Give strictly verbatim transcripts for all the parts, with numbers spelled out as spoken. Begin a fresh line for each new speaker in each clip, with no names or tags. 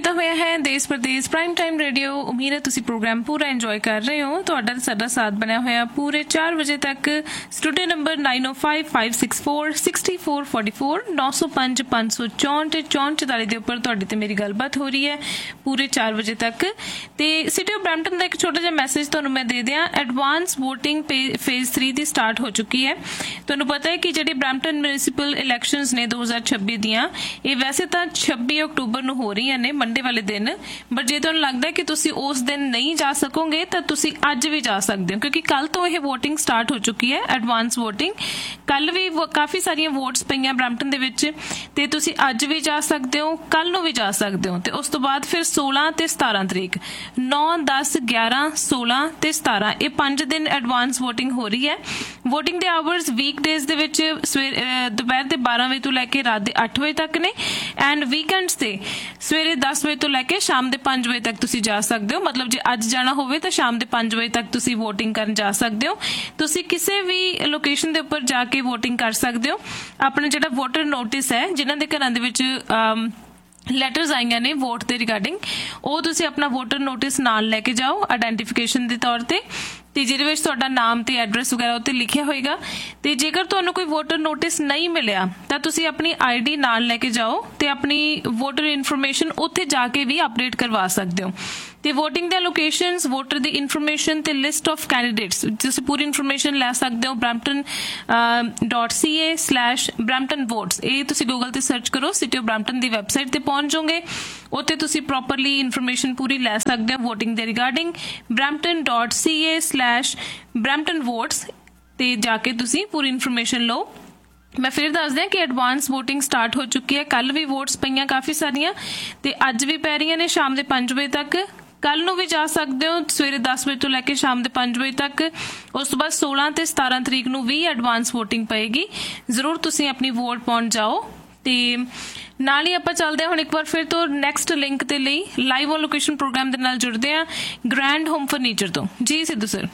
ਕੀਤਾ ਹੋਇਆ ਹੈ ਦੇਸ਼ ਪ੍ਰਦੇਸ਼ ਪ੍ਰਾਈਮ ਟਾਈਮ ਰੇਡੀਓ। ਉਮੀਦ ਹੈ ਤੁਸੀਂ ਪ੍ਰੋਗਰਾਮ ਪੂਰਾ ਇੰਜੋਏ ਕਰ ਰਹੇ ਹੋ। ਤੁਹਾਡਾ ਸਾਡਾ ਸਾਥ ਬਣਿਆ ਹੋਇਆ ਪੂਰੇ ਚਾਰ ਵਜੇ ਤੱਕ। ਸਟੂਡੀਓ ਨੰਬਰ ਨਾइन ओ five five six four sixty four forty four नौ सौ पाँच पाँच सौ चौंठ चौंठ चौताली के उपर ਤੁਹਾਡੇ ਤੇ ਮੇਰੀ ਗੱਲਬਾਤ ਹੋ ਰਹੀ ਹੈ ਪੂਰੇ ਚਾਰ ਵਜੇ ਤੱਕ। ਤੇ ਸਿਟੀ ਆਫ ਬਰੈਂਪਟਨ ਦਾ ਇੱਕ ਛੋਟਾ ਜਿਹਾ ਮੈਸੇਜ ਤੁਹਾਨੂੰ ਮੈਂ ਦੇ ਦਿਆਂ। ਐਡਵਾਂਸ ਵੋਟਿੰਗ ਫੇਜ਼ ਥ੍ਰੀ ਦੀ ਸਟਾਰਟ ਹੋ ਚੁੱਕੀ ਹੈ। ਤੁਹਾਨੂੰ ਪਤਾ ਹੈ ਕਿ ਜਿਹੜੀ ਬਰੈਂਪਟਨ ਮਿਊਨਿਸਿਪਲ ਇਲੈਕਸ਼ਨਸ ਨੇ ਦੋ ਹਜ਼ਾਰ ਛੱਬੀ ਦੀਆਂ, ਇਹ ਵੈਸੇ ਤਾਂ ਛੱਬੀ ਅਕਤੂਬਰ ਨੂੰ ਹੋ ਰਹੀਆਂ ਨੇ, ਮੰਡੇ ਵਾਲੇ ਦਿਨ। ਬਟ ਜੇ ਤੁਹਾਨੂੰ ਲੱਗਦਾ ਕਿ ਤੁਸੀਂ ਉਸ ਦਿਨ ਨਹੀਂ ਜਾ ਸਕੋਗੇ ਤਾਂ ਤੁਸੀਂ ਅੱਜ ਵੀ ਜਾ ਸਕਦੇ ਹੋ, ਕਿਉਂਕਿ ਕੱਲ ਤੋਂ ਇਹ ਵੋਟਿੰਗ ਸਟਾਰਟ ਹੋ ਚੁੱਕੀ ਹੈ, ਐਡਵਾਂਸ ਵੋਟਿੰਗ। ਕੱਲ ਵੀ ਕਾਫੀ ਸਾਰੀਆਂ ਵੋਟਸ ਪਈਆਂ ਬਰੈਂਪਟਨ ਦੇ ਵਿੱਚ, ਤੇ ਤੁਸੀਂ ਅੱਜ ਵੀ ਜਾ ਸਕਦੇ ਹੋ, ਕੱਲ ਨੂੰ ਵੀ ਜਾ ਸਕਦੇ ਹੋ। ਤੇ ਉਸ ਤੋਂ ਬਾਅਦ ਫਿਰ ਸੋਲਾਂ ਤੇ ਸਤਾਰਾਂ ਤਰੀਕ, ਨੌ ਦਸ ਗਿਆਰਾਂ ਸੋਲਾਂ ਤੇ ਸਤਾਰਾਂ, ਇਹ ਪੰਜ ਦਿਨ ਐਡਵਾਂਸ ਵੋਟਿੰਗ ਹੋ ਰਹੀ ਹੈ। ਵੋਟਿੰਗ ਦੇ ਆਵਰਸ ਵੀਕ ਡੇਜ਼ ਦੇ ਵਿੱਚ ਸਵੇਰੇ ਦੁਪਹਿਰ ਦੇ ਬਾਰਾਂ ਵਜੇ ਤੋਂ ਲੈ ਕੇ ਰਾਤ ਦੇ ਅੱਠ ਵਜੇ ਤੱਕ ਨੇ, ਐਂਡ ਵੀਕਐਂਡਸ ਤੇ ਸਵੇਰੇ ਦਸ ਵਜੇ ਤੋਂ ਲੈ ਕੇ ਸ਼ਾਮ ਦੇ ਪੰਜ ਵਜੇ ਤੱਕ ਤੁਸੀਂ ਜਾ ਸਕਦੇ ਹੋ। ਮਤਲਬ ਜੇ ਅੱਜ ਜਾਣਾ ਹੋਵੇ ਤਾਂ ਸ਼ਾਮ ਦੇ ਪੰਜ ਵਜੇ ਤੱਕ ਤੁਸੀਂ ਵੋਟਿੰਗ ਕਰਨ ਜਾ ਸਕਦੇ ਹੋ। ਤੁਸੀਂ ਕਿਸੇ ਵੀ ਲੋਕੇਸ਼ਨ ਦੇ ਉੱਪਰ ਜਾ ਕੇ ਵੋਟਿੰਗ ਕਰ ਸਕਦੇ ਹੋ। ਆਪਣਾ ਜਿਹੜਾ ਵੋਟਰ ਨੋਟਿਸ ਹੈ, ਜਿਨ੍ਹਾਂ ਦੇ ਘਰਾਂ ਦੇ ਵਿੱਚ ਲੈਟਰਸ ਆਈਆਂ ਨੇ ਵੋਟ ਦੇ ਰਿਗਾਰਡਿੰਗ, ਉਹ ਤੁਸੀਂ ਆਪਣਾ ਵੋਟਰ ਨੋਟਿਸ ਨਾਲ ਲੈ ਕੇ ਜਾਓ ਆਇਡੈਂਟੀਫਿਕੇਸ਼ਨ ਦੇ ਤੌਰ ਤੇ, ਤੇ ਜਿਹਦੇ ਵਿੱਚ ਤੁਹਾਡਾ ਨਾਮ ਤੇ ਐਡਰੈਸ ਵਗੈਰਾ ਉੱਤੇ ਲਿਖਿਆ ਹੋਏਗਾ। ਤੇ ਜੇਕਰ ਤੁਹਾਨੂੰ ਕੋਈ ਵੋਟਰ ਨੋਟਿਸ ਨਹੀਂ ਮਿਲਿਆ ਤਾਂ ਤੁਸੀਂ ਆਪਣੀ ਆਈ ਡੀ ਨਾਲ ਲੈ ਕੇ ਜਾਓ ਤੇ ਆਪਣੀ ਵੋਟਰ ਇਨਫੋਰਮੇਸ਼ਨ ਉੱਥੇ ਜਾ ਕੇ ਵੀ ਅਪਡੇਟ ਕਰਵਾ ਸਕਦੇ ਹੋ। ਤੇ ਵੋਟਿੰਗ ਦੀਆਂ ਲੋਕੇਸ਼ਨਸ, ਵੋਟਰ ਦੀ ਇਨਫੋਰਮੇਸ਼ਨ ਤੇ ਲਿਸਟ ਆਫ ਕੈਂਡੀਡੇਟਸ, ਤੁਸੀਂ ਪੂਰੀ ਇਨਫੋਰਮੇਸ਼ਨ ਲੈ ਸਕਦੇ ਹੋ ਬਰੈਂਪਟਨ ਡੋਟ ਸੀ ਏ ਸਲੈਸ਼ ਬਰੈਂਪਟਨ ਵੋਟਸ। ਇਹ ਤੁਸੀਂ ਗੂਗਲ ਤੇ ਸਰਚ ਕਰੋ, city of Brampton the website ਤੇ ਪਹੁੰਚ ਜਾਓਗੇ। ਉੱਥੇ ਤੁਸੀਂ ਪ੍ਰੋਪਰਲੀ ਇਨਫੋਰਮੇਸ਼ਨ ਪੂਰੀ ਲੈ ਸਕਦੇ ਹੋ ਵੋਟਿੰਗ ਦੇ ਰਿਗਾਰਡਿੰਗ, ਬਰੈਂਪਟਨ ਡੋਟ ਸੀ ਏ ਸਲੈਸ਼ ਬਰੈਂਪਟਨ ਵੋਟਸ ਤੇ ਜਾ ਕੇ ਤੁਸੀਂ ਪੂਰੀ ਇਨਫੋਰਮੇਸ਼ਨ ਲਓ। ਮੈਂ ਫਿਰ ਦੱਸ ਦਿਆਂ ਕਿ ਐਡਵਾਂਸ ਵੋਟਿੰਗ ਸਟਾਰਟ ਹੋ ਚੁੱਕੀ ਹੈ। ਕੱਲ ਵੀ ਵੋਟਸ ਪਈਆਂ ਕਾਫੀ ਸਾਰੀਆਂ, ਤੇ ਅੱਜ ਵੀ ਪੈ ਰਹੀਆਂ ਨੇ ਸ਼ਾਮ ਦੇ ਪੰਜ ਵਜੇ ਤੱਕ। ਕੱਲ ਨੂੰ ਵੀ ਜਾ ਸਕਦੇ ਹੋ ਸਵੇਰੇ ਦਸ ਵਜੇ ਤੋਂ ਲੈ ਕੇ ਸ਼ਾਮ ਦੇ ਪੰਜ ਵਜੇ ਤੱਕ। ਉਸ ਤੋਂ ਬਾਅਦ ਸੋਲਾਂ ਤੇ ਸਤਾਰਾਂ ਤਰੀਕ ਨੂੰ ਵੀ ਐਡਵਾਂਸ ਵੋਟਿੰਗ ਪਏਗੀ। ਜ਼ਰੂਰ ਤੁਸੀਂ ਆਪਣੀ ਵੋਟ ਪਾਉਣ ਜਾਓ। ਤੇ ਨਾਲ ਹੀ ਆਪਾਂ ਚੱਲਦੇ ਹਾਂ ਹੁਣ ਇੱਕ ਵਾਰ ਫਿਰ ਤੋਂ ਨੈਕਸਟ ਲਿੰਕ ਦੇ ਲਈ, ਲਾਈਵ ਔਨ ਲੋਕੇਸ਼ਨ ਪ੍ਰੋਗਰਾਮ ਦੇ ਨਾਲ ਜੁੜਦੇ ਹਾਂ ਗ੍ਰੈਂਡ ਹੋਮ ਫਰਨੀਚਰ ਤੋਂ। ਜੀ ਸਿੱਧੂ ਸਰ।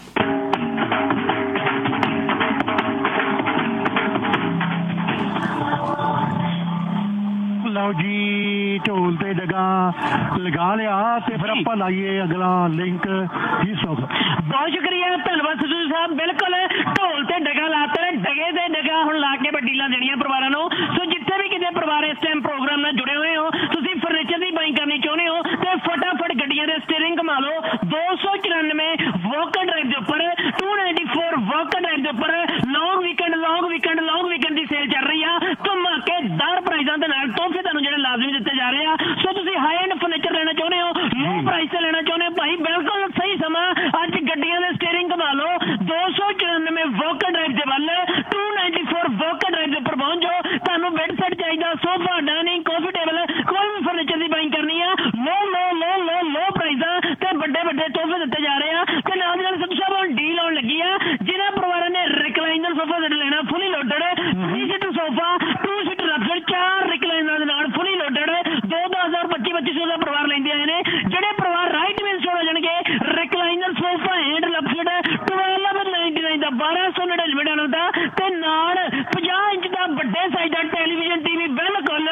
ਲਓ ਜੀ, ਢੋਲ ਤੇ ਡਗਾ ਲਗਾ ਲਿਆ ਤੇ ਫਿਰ ਆਪਾਂ ਲਾਈਏ ਅਗਲਾ ਲਿੰਕ। ਜੀ ਸੋ
ਬਹੁਤ ਸ਼ੁਕਰੀਆ, ਧੰਨਵਾਦ ਸਿੱਧੂ ਸਾਹਿਬ। ਬਿਲਕੁਲ ਢੋਲ ਤੇ ਡਗਾ ਲਾਤੇ ਨੇ, ਡਗੇ ਤੇ ਡਗਾ ਹੁਣ ਲਾ ਕੇ ਡੀਲਾਂ ਦੇਣੀਆਂ ਪਰਿਵਾਰਾਂ ਨੂੰ। ਸੋ ਜਿੱਥੇ ਵੀ ਕਿਤੇ ਪਰਿਵਾਰ ਇਸ ਟਾਈਮ ਪ੍ਰੋਗਰਾਮ ਨਾਲ ਜੁੜੇ ਹੋਏ ਹੋ, ਤੁਸੀਂ ਫਰਨੀਚਰ ਦੀ ਬਾਈਂਗ ਕਰਨੀ ਚਾਹੁੰਦੇ ਹੋ ਤੇ ਫਟਾਫਟ ਗੱਡੀਆਂ ਦੇ ਸਟੀਅਰਿੰਗ ਘੁਮਾ ਲਓ। ਦੋ ਸੌ ਚੁਰਾਨਵੇਂ ਵਾਕਰ ਡਰਾਈਵ ਦੇ ਉੱਪਰ, to ninety four Walker drive ਦੇ ਉੱਪਰ ਲੌਂਗ ਵੀਕਐਂਡ ਲੌਂਗ ਵੀਕਐਂਡ ਲੌਂਗ ਵੀਕਐਂਡ ਦੀ ਸੇਲ ਚੱਲ ਰਹੀ ਆ। ਧਮਾਕੇਦਾਰ ਪ੍ਰਾਈਜ਼ਾਂ ਦੇ ਨਾਲ ਤੋਹਫੇ ਤੁਹਾਨੂੰ ਜਿਹੜੇ ਲਾਜ਼ਮੀ ਦਿੱਤੇ ਜਾ ਰਹੇ ਆ। ਸੋ ਤੁਸੀਂ ਹਾਈ ਐਂਡ ਫਰਨੀਚਰ ਲੈਣਾ ਚਾਹੁੰਦੇ ਹੋ, ਲੋ ਪ੍ਰਾਈਸ ਤੇ ਲੈਣਾ ਚਾਹੁੰਦੇ ਹੋ, ਭਾਈ ਬਿਲਕੁਲ ਸਹੀ ਸਮਾਂ। ਅੱਜ ਗੱਡੀਆਂ ਦੇ ਸਟੀਅਰਿੰਗ ਘੁਮਾ ਲਓ, ਦੋ ਸੌ ਚੁਰਾਨਵੇਂ ਵਾਕਰ ਡਰਾਈਵ ਦੇ ਵੱਲ, to ninety four Walker drive ਦੇ ਉੱਪਰ ਪਹੁੰਚ ਜਾਓ। ਤੁਹਾਨੂੰ ਬੈੱਡ ਸੈੱਟ ਚਾਹੀਦਾ, ਸੋਫਾ, ਡਾਈਨਿੰਗ, ਕਾਫੀ ਟੇਬਲ, ਕੋਈ ਵੀ ਫਰਨੀਚਰ ਦੀ ਬਾਈਂਗ ਕਰਨੀ ਆ, ਲੋ ਲੋ ਲੋ ਲੋ ਲੋ ਪ੍ਰਾਈਜ਼ਾਂ ਤੇ ਵੱਡੇ ਵੱਡੇ ਤੋਹਫੇ ਦਿੱਤੇ ਜਾ ਰਹੇ ਆ। ਤੇ ਨਾਲ ਦੀ ਨਾਲ ਸਿੱਧੂ ਸਾਹਿਬ ਹੁਣ ਡੀਲ ਆਉਣ ਲੱਗੀ ਆ। ਜਿਹਨਾਂ ਪਰਿਵਾਰਾਂ ਨੇ ਰਿਕਲਾਈਨਰ ਸੋਫਾ ਸੈੱਟ ਲੈਣਾ, ਫੁੱਲੀ loaded, three seater sofa, to seater rifle, ਚਾਰ ਰਿਕਲਾਈਨਰ ਦੇ ਨਾਲ ਫੁੱਲੀ ਲੋਡਡ, ਦੋ ਦੋ ਹਜ਼ਾਰ ਪੱਚੀ ਪੱਚੀ ਸੌ ਦਾ ਪਰਿਵਾਰ ਲੈਂਦੇ ਆਏ ਨੇ। ਜਿਹੜੇ ਪਰਿਵਾਰ ਰਾਈਟ ਮੀਨਸ ਹੋ ਜਾਣਗੇ, recliner sofa and ਲਫਸਡ twelve ninety nine ਦਾ, ਬਾਰਾਂ ਸੌ ਨੜਿਨਵੇਂ ਡਾਲਰ ਦਾ, ਤੇ ਨਾਲ ਪੰਜਾਹ ਇੰਚ ਦਾ ਵੱਡੇ ਸਾਈਜ਼ ਦਾ ਟੈਲੀਵਿਜ਼ਨ ਟੀਵੀ ਬਿਲਕੁਲ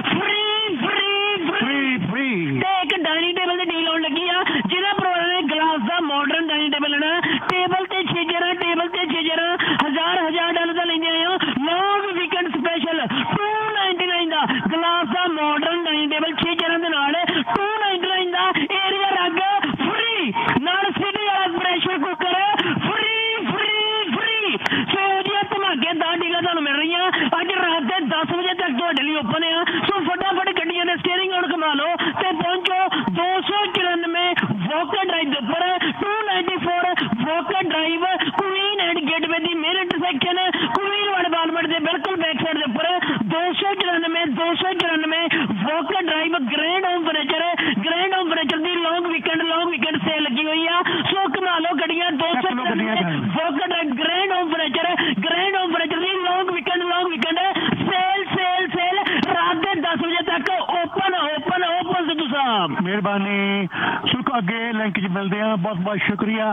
ਫ੍ਰੀ ਫ੍ਰੀ ਫ੍ਰੀ ਫ੍ਰੀ। ਤੇ ਇੱਕ ਡਾਈਨਿੰਗ ਟੇਬਲ ਦੀ ਡੀਲ ਆਉਣ ਲੱਗੀ ਆ। ਜਿਹਨਾਂ ਪਰਿਵਾਰਾਂ ਨੇ ਗਲਾਸ ਦਾ ਮਾਡਰਨ ਡਾਈਨਿੰਗ ਟੇਬਲ ਲੈਣਾ, ਟੇਬਲ ਤੇ ਛੇਜਰਾਂ, ਟੇਬਲ ਤੇ ਛੇਜਰਾਂ ਹਜ਼ਾਰ ਹਜ਼ਾਰ ਡਾਲਰ ਦਾ ਲੈਂਦੇ ਆਏ ਹੋ। ਲੌਂਗ weekend special to ninety nine the glass the modern dining table ਛੇ ਚੇਅਰਾਂ ਦੇ ਨਾਲ, to ninety nine the area ਰੱਗ free, ਨਾਲ ਸਿਟੀ ਵਾਲਾ pressure cooker free free free. ਸੋ ਇਹਦੀਆਂ ਧਮਾਕੇਦਾਰ ਡੀਲਾਂ ਤੁਹਾਨੂੰ ਮਿਲ ਰਹੀਆਂ ਅੱਜ ਰਾਤ ਦੇ ਦਸ ਵਜੇ ਤੱਕ ਤੁਹਾਡੇ ਲਈ ਓਪਨ ਆ। ਸੋ ਫਟਾਫਟ ਗੱਡੀਆਂ ਦੇ ਸਟੀਅਰਿੰਗ ਹੁਣ ਘੁਮਾ ਲਓ ਤੇ ਪਹੁੰਚੋ ਦੋ ਸੌ ਚੁਰਾਨਵੇਂ ਵਾਕਰ ਡਰਾਈਵ ਦੇ ਉੱਪਰ, to ninety four Walker drive, Queen and gateway the main intersection, Queen ward ਬਾਲਮਟ ਦੇ ਬਿਲਕੁਲ ਬੈਕ ਸਾਈਡ ਦੇ ਉੱਪਰ, ਦੋ ਸੌ ਚੁਰਾਨਵੇਂ ਦੋ ਸੌ ਚੁਰਾਨਵੇਂ Walker drive, grand home furniture. Grand home furniture ਦੀ ਲੌਂਗ ਵੀਕਐਂਡ ਲੌਂਗ ਵੀਕਐਂਡ ਸੇਲ ਲੱਗੀ ਹੋਈ ਆ। ਸੋ ਘੁਮਾ ਲਓ ਗੱਡੀਆਂ, ਦੋ ਸੌ ਚੁਰਾਨਵੇਂ Walker drive, grand home furniture, grand home furniture ਦੀ ਲੌਂਗ ਵੀਕਐਂਡ ਲੌਂਗ ਵੀਕਐਂਡ ਸੇਲ ਸੇਲ ਸੇਲ ਰਾਤ ਦੇ ਦਸ ਵਜੇ ਤੱਕ ਓਪਨ ਓਪਨ ਓਪਨ। ਸਿੱਧੂ ਸਾਹਿਬ
ਮਿਹਰਬਾਨੀ। ਸੁਖ ਅੱਗੇ ਲਿੰਕ 'ਚ ਮਿਲਦੇ ਆ। ਬਹੁਤ ਬਹੁਤ ਸ਼ੁਕਰੀਆ।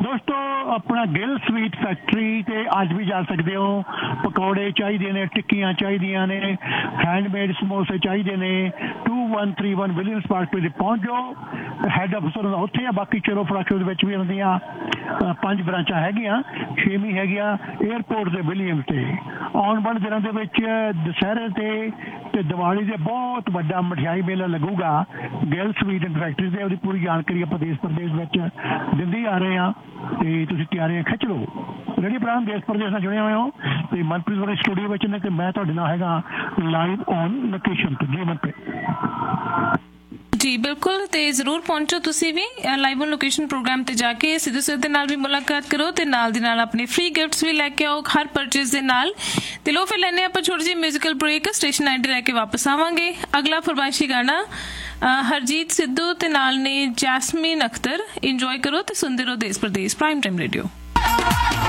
ਦੋਸਤੋ ਆਪਣਾ ਗਿੱਲ ਸਵੀਟ ਫੈਕਟਰੀ ਤੇ ਅੱਜ ਵੀ ਜਾ ਸਕਦੇ ਹੋ। ਪਕੌੜੇ ਚਾਹੀਦੇ ਨੇ, ਟਿੱਕੀਆਂ ਚਾਹੀਦੀਆਂ ਨੇ, ਹੈਂਡਮੇਡ ਸਮੋਸੇ ਚਾਹੀਦੇ ਨੇ। To one three one Williams park ਤੇ ਪਹੁੰਚ ਜਾਓ। ਹੈੱਡ ਅਫਸਰ ਉੱਥੇ ਆ। ਬਾਕੀ ਚਲੋ ਫਰਾਸ਼ੋ ਦੇ ਵਿੱਚ ਵੀ ਉਹਨਾਂ ਦੀਆਂ ਪੰਜ ਬ੍ਰਾਂਚਾਂ ਹੈਗੀਆਂ, ਛੇਵੀਂ ਹੈਗੀ ਆ ਏਅਰਪੋਰਟ ਦੇ ਵਿਲੀਅਮ ਤੇ। ਆਉਣ ਵਾਲੇ ਦਿਨਾਂ ਦੇ ਵਿੱਚ ਦੁਸਹਿਰੇ ਤੇ ਤੇ ਦੀਵਾਲੀ ਦੇ ਬਹੁਤ ਵੱਡਾ ਮਠਿਆਈ ਮੇਲਾ ਲੱਗੂਗਾ ਗਿੱਲ ਸਵੀਟ ਐਂਡ ਫੈਕਟਰੀ ਤੇ। ਉਹਦੀ ਪੂਰੀ ਜਾਣਕਾਰੀ ਆਪਾਂ ਦੇਸ਼ ਪ੍ਰਦੇਸ਼ ਵਿੱਚ ਦਿੰਦੇ ਆ ਰਹੇ ਹਾਂ ਤੇ ਤੁਸੀਂ ਤਿਆਰੀਆਂ ਖਿੱਚ ਲਓ। ਰੇਡੀਓ ਪ੍ਰੋਗਰਾਮ ਦੇਸ਼ ਪ੍ਰਦੇਸ਼ ਨਾਲ ਜੁੜੇ ਹੋਏ ਹੋ ਤੇ ਮਨਪ੍ਰੀਤ ਵਾਲੇ ਸਟੂਡੀਓ ਵਿੱਚ ਨੇ ਤੇ ਮੈਂ ਤੁਹਾਡੇ ਨਾਲ ਹੈਗਾ ਲਾਈਵ ਔਨ ਲੋਕੇਸ਼ਨ ਤੇ। ਜੀ ਮਨਪ੍ਰੀਤ
ਜੀ ਬਿਲਕੁਲ, ਤੇ ਜ਼ਰੂਰ ਪਹੁੰਚੋ ਤੁਸੀਂ ਵੀ ਲਾਈਵ ਔਨ ਲੋਕੇਸ਼ਨ ਪ੍ਰੋਗਰਾਮ ਤੇ ਜਾ ਕੇ ਸਿੱਧੂ ਸਰ ਦੇ ਨਾਲ ਵੀ ਮੁਲਾਕਾਤ ਕਰੋ ਤੇ ਨਾਲ ਦੀ ਨਾਲ ਆਪਣੇ ਫ੍ਰੀ ਗਿਫਟਸ ਵੀ ਲੈ ਕੇ ਆਓ ਹਰ ਪਰਚੇਜ਼ ਦੇ ਨਾਲ। ਤੇ ਲੋ ਫਿਰ ਲੈਣੇ ਆਪਾਂ ਛੋਟੀ ਜਿਹੀ ਮਿਊਜ਼ੀਕਲ ਬ੍ਰੇਕ। ਸਟੇਸ਼ਨ ਨਾਈਨਟੀ ਰਹਿ ਕੇ ਵਾਪਸ ਆਵਾਂਗੇ। ਅਗਲਾ ਫਰਮਾਇਸ਼ੀ ਗਾਣਾ ਹਰਜੀਤ ਸਿੱਧੂ ਤੇ ਨਾਲ ਨੇ ਜੈਸਮੀਨ ਅਖਤਰ। ਇੰਜੋਏ ਕਰੋ ਤੇ ਸੁਣਦੇ ਰਹੋ ਦੇਸ਼ ਪ੍ਰਦੇਸ਼ ਪ੍ਰਾਈਮ ਟਾਈਮ ਰੇਡੀਓ।